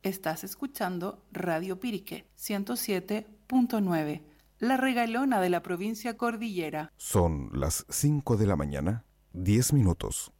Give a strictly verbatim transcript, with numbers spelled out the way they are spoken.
Estás escuchando Radio Pirique ciento siete punto nueve, la regalona de la provincia Cordillera. Son las cinco de la mañana, diez minutos.